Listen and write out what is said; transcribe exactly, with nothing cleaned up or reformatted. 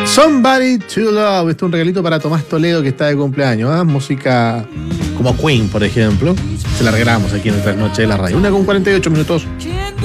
Somebody to Love. Esto es un regalito para Tomás Toledo, que está de cumpleaños. ¿eh? Música como Queen, por ejemplo. Se la regalamos aquí en nuestra noche de la radio. Una con cuarenta y ocho minutos.